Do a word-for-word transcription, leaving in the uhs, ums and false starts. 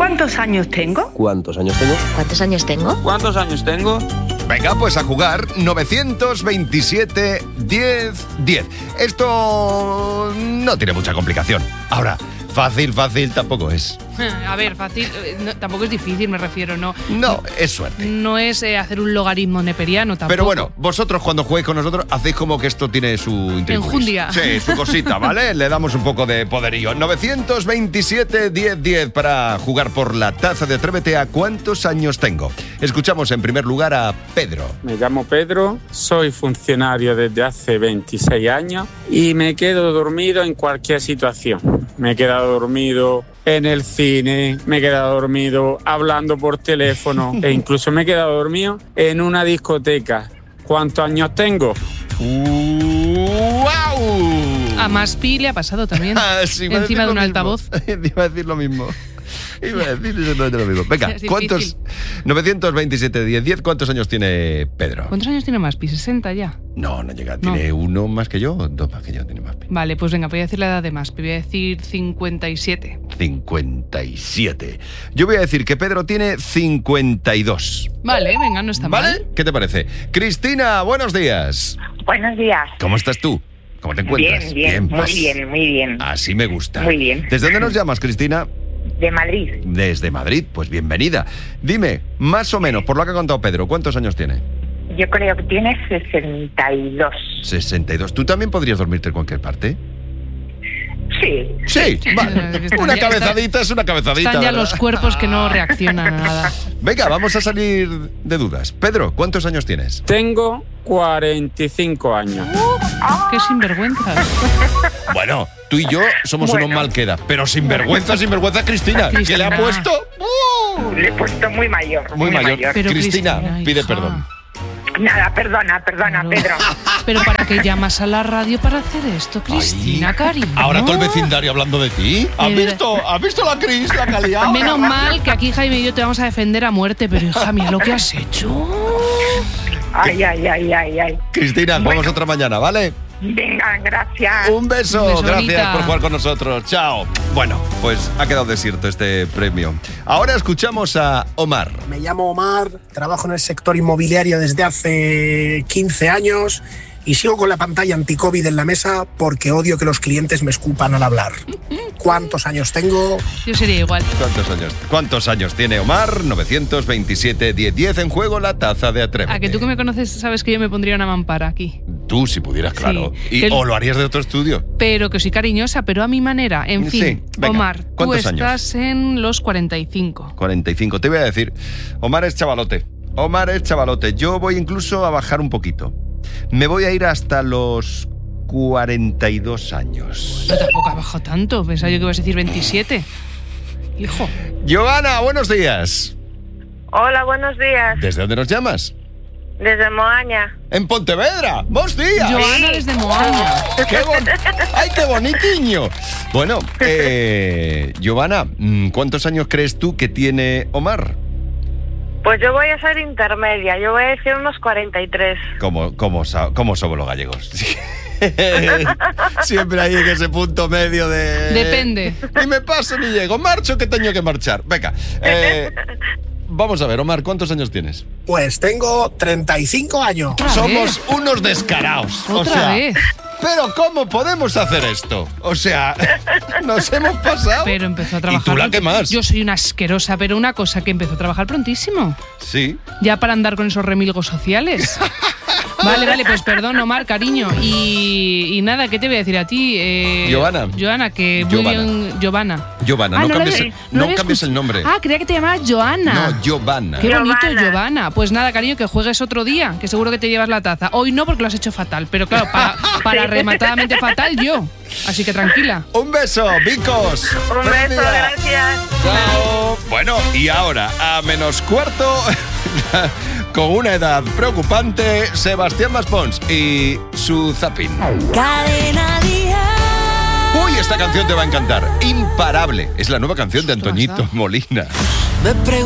¿Cuántos años tengo? ¿Cuántos años tengo? ¿Cuántos años tengo? ¿Cuántos años tengo? Venga, pues a jugar. Novecientos veintisiete, diez, diez. Esto no tiene mucha complicación. Ahora, fácil, fácil tampoco es. A ver, fácil, no, tampoco es difícil, me refiero, no. No, es suerte. No es eh, hacer un logaritmo neperiano tampoco. Pero bueno, vosotros cuando juguéis con nosotros hacéis como que esto tiene su intríngulis. Enjundia. Sí, su cosita, ¿vale? Le damos un poco de poderío. novecientos veintisiete, diez, diez para jugar por la taza de Atrévete a ¿cuántos años tengo? Escuchamos en primer lugar a Pedro. Me llamo Pedro, soy funcionario desde hace veintiséis años y me quedo dormido en cualquier situación. Me he quedado dormido en el cine, me he quedado dormido hablando por teléfono e incluso me he quedado dormido en una discoteca. ¿Cuántos años tengo? ¡Wow! A Maspi le ha pasado también. Ah, sí, encima de un altavoz. Iba a decir lo mismo. Iba a decir exactamente lo mismo. Venga, ¿cuántos? novecientos veintisiete, diez, diez. ¿Cuántos años tiene Pedro? ¿Cuántos años tiene Maspi? ¿sesenta ya? No, no llega. Tiene No. uno más que yo, dos más que yo tiene Maspi. Vale, pues venga, voy a decir la edad de Maspi. Voy a decir cincuenta y siete. cincuenta y siete. Yo voy a decir que Pedro tiene cincuenta y dos. Vale, venga, no está ¿Vale? mal. ¿Qué te parece? Cristina, buenos días. Buenos días. ¿Cómo estás tú? ¿Cómo te encuentras? Bien, bien, muy vas. bien, muy bien. Así me gusta. Muy bien. ¿Desde dónde nos llamas, Cristina? De Madrid. Desde Madrid, pues bienvenida. Dime, más o menos, por lo que ha contado Pedro, ¿cuántos años tiene? Yo creo que tiene sesenta y dos. sesenta y dos. ¿Tú también podrías dormirte en cualquier parte? Sí. Sí, vale. Están Una ya- cabezadita es una cabezadita. Están ya ¿verdad? los cuerpos que no reaccionan a nada. Venga, vamos a salir de dudas. Pedro, ¿cuántos años tienes? Tengo cuarenta y cinco años. Qué sinvergüenzas. Bueno, tú y yo somos Bueno. unos mal queda, pero sin vergüenza, sin vergüenza, Cristina. ¿Qué le ha Cristina. puesto? ¡Uh! Le he puesto muy mayor. Muy mayor. Pero Cristina, Cristina, pide hija. perdón. Nada, perdona, perdona, Claro. Pedro. Pero ¿para qué llamas a la radio para hacer esto, Cristina, Ay, cariño? Ahora todo el vecindario hablando de ti. ¿Has Eh, visto? ¿Has visto la Cris, la calidad? Menos mal que aquí Jaime y yo te vamos a defender a muerte, pero hija mía, lo que has hecho. Ay, ay, ay, ay, ay. Cristina, vamos otra mañana, ¿vale? Venga, gracias. Un beso, Un beso, gracias bonita. por jugar con nosotros. Chao. Bueno, pues ha quedado desierto este premio. Ahora escuchamos a Omar. Me llamo Omar, trabajo en el sector inmobiliario desde hace quince años y sigo con la pantalla anti-COVID en la mesa porque odio que los clientes me escupan al hablar. ¿Cuántos años tengo? Yo sería igual. ¿Cuántos años? ¿Cuántos años tiene Omar? novecientos veintisiete, diez, diez en juego la taza de Atrévete. A que tú que me conoces sabes que yo me pondría una mampara aquí. Tú, si pudieras, claro. Sí. Y, Que el- o lo harías de otro estudio. Pero que soy cariñosa, pero a mi manera. En fin, Sí, venga. Omar, tú ¿Cuántos años? estás en los cuarenta y cinco. cuarenta y cinco. Te voy a decir, Omar es chavalote. Omar es chavalote. Yo voy incluso a bajar un poquito. Me voy a ir hasta los cuarenta y dos años. No, tampoco ha bajado tanto. Pensaba yo que ibas a decir veintisiete. Hijo. Giovanna, buenos días. Hola, buenos días. ¿Desde dónde nos llamas? Desde Moaña. En Pontevedra. ¡Bos días! Joana desde Moaña. ¡Qué bon- ¡Ay, qué bonitiño! Bueno, eh, Giovanna, ¿cuántos años crees tú que tiene Omar? Pues yo voy a ser intermedia. Yo voy a decir unos cuarenta y tres. ¿Cómo, cómo, sa- cómo somos los gallegos? Siempre hay en ese punto medio de... Depende. Ni me paso ni llego. Marcho que tengo que marchar. Venga. eh, vamos a ver, Omar, ¿cuántos años tienes? Pues tengo treinta y cinco años. ¿Otra Somos vez? unos descarados. Otra o sea, vez. Pero ¿cómo podemos hacer esto? O sea, nos hemos pasado. Pero empezó a trabajar. ¿Y tú la pronto. que más? Yo soy una asquerosa, pero una cosa que empezó a trabajar prontísimo. Sí. Ya para andar con esos remilgos sociales. Vale, vale, pues perdón, Omar, cariño. Y, y nada, ¿qué te voy a decir a ti? Eh, Giovanna. Giovanna, que muy Giovanna. bien. Giovanna. Giovanna, Ah, no, lo cambies, había- el, no no había cambies escuch- el nombre. Ah, creía que te llamabas Joana. No, Giovanna. Qué bonito, Giovanna. Giovanna. Pues nada, cariño, que juegues otro día, que seguro que te llevas la taza. Hoy no, porque lo has hecho fatal. Pero claro, para, para rematadamente fatal, yo. Así que tranquila. Un beso, Vicos. Un Feliz beso, día. gracias. Chao. Bueno, y ahora, a menos cuarto, con una edad preocupante, Sebastián Maspons y su zapping. Cadena Dial. Uy, esta canción te va a encantar. Imparable. Es la nueva canción de Antoñito Molina. Me